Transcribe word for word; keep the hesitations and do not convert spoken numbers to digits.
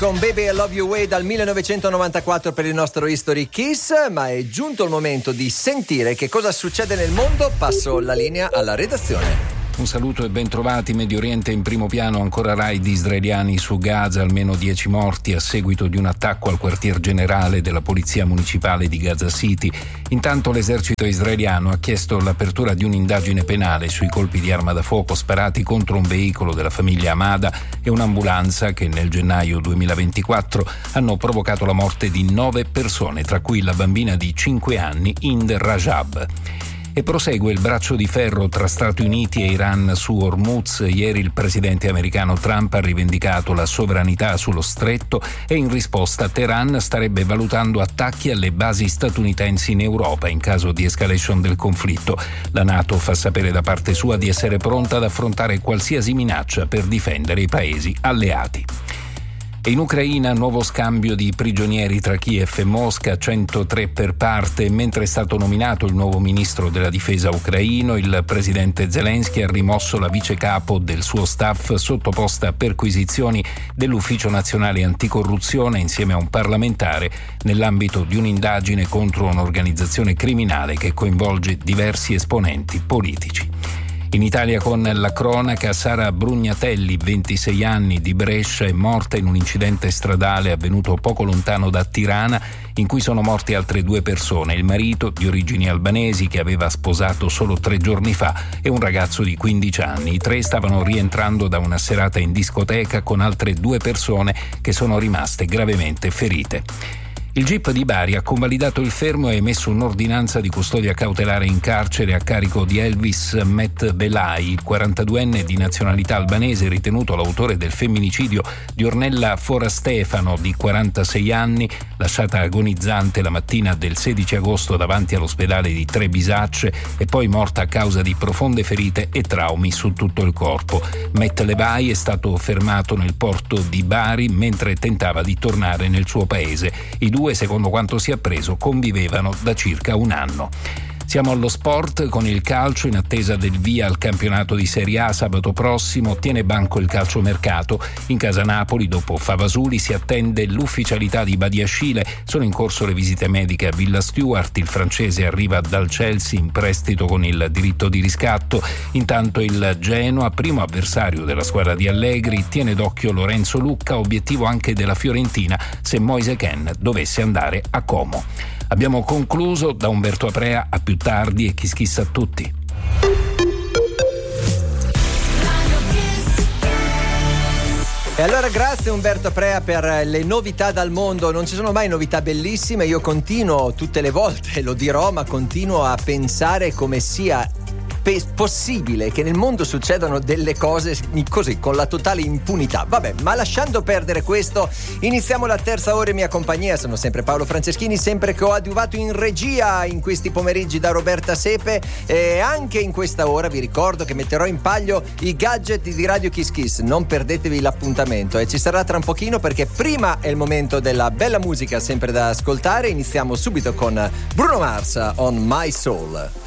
Con Baby I Love You Way dal millenovecentonovantaquattro per il nostro History Kiss, ma è giunto il momento di sentire che cosa succede nel mondo. Passo la linea alla redazione. Un saluto e ben trovati. Medio Oriente in primo piano, ancora raid israeliani su Gaza, almeno dieci morti a seguito di un attacco al quartier generale della polizia municipale di Gaza City. Intanto l'esercito israeliano ha chiesto l'apertura di un'indagine penale sui colpi di arma da fuoco sparati contro un veicolo della famiglia Hamada e un'ambulanza che nel gennaio duemilaventiquattro hanno provocato la morte di nove persone, tra cui la bambina di cinque anni Hind Rajab. E prosegue il braccio di ferro tra Stati Uniti e Iran su Hormuz. Ieri il presidente americano Trump ha rivendicato la sovranità sullo stretto e in risposta Teheran starebbe valutando attacchi alle basi statunitensi in Europa in caso di escalation del conflitto. La NATO fa sapere da parte sua di essere pronta ad affrontare qualsiasi minaccia per difendere i paesi alleati. E in Ucraina nuovo scambio di prigionieri tra Kiev e Mosca, centotré per parte. Mentre è stato nominato il nuovo ministro della difesa ucraino, il presidente Zelensky ha rimosso la vice capo del suo staff sottoposta a perquisizioni dell'Ufficio Nazionale Anticorruzione insieme a un parlamentare nell'ambito di un'indagine contro un'organizzazione criminale che coinvolge diversi esponenti politici. In Italia con la cronaca, Sara Brugnatelli, ventisei anni, di Brescia, è morta in un incidente stradale avvenuto poco lontano da Tirana, in cui sono morte altre due persone, il marito di origini albanesi che aveva sposato solo tre giorni fa e un ragazzo di quindici anni. I tre stavano rientrando da una serata in discoteca con altre due persone che sono rimaste gravemente ferite. Il G I P di Bari ha convalidato il fermo e emesso un'ordinanza di custodia cautelare in carcere a carico di Elvis Met Belai, il quarantaduenne di nazionalità albanese ritenuto l'autore del femminicidio di Ornella Forastefano, di quarantasei anni, lasciata agonizzante la mattina del sedici agosto davanti all'ospedale di Trebisacce e poi morta a causa di profonde ferite e traumi su tutto il corpo. Met Belai è stato fermato nel porto di Bari mentre tentava di tornare nel suo paese. I due, secondo quanto si è appreso, convivevano da circa un anno. Siamo allo sport con il calcio. In attesa del via al campionato di Serie A sabato prossimo tiene banco il calciomercato. In casa Napoli, dopo Favasuli, si attende l'ufficialità di Badiashile. Sono in corso le visite mediche a Villa Stewart. Il francese arriva dal Chelsea in prestito con il diritto di riscatto. Intanto il Genoa, primo avversario della squadra di Allegri, tiene d'occhio Lorenzo Lucca, obiettivo anche della Fiorentina se Moise Kean dovesse andare a Como. Abbiamo concluso. Da Umberto Aprea, a più tardi e Kiss Kiss a tutti. E allora grazie Umberto Aprea per le novità dal mondo. Non ci sono mai novità bellissime. Io continuo tutte le volte, lo dirò, ma continuo a pensare come sia possibile che nel mondo succedano delle cose così con la totale impunità. Vabbè, ma lasciando perdere questo, iniziamo la terza ora in mia compagnia. Sono sempre Paolo Franceschini, sempre coadiuvato in regia in questi pomeriggi da Roberta Sepe, e anche in questa ora vi ricordo che metterò in palio i gadget di Radio Kiss Kiss. Non perdetevi l'appuntamento e ci sarà tra un pochino, perché prima è il momento della bella musica sempre da ascoltare. Iniziamo subito con Bruno Mars on My Soul.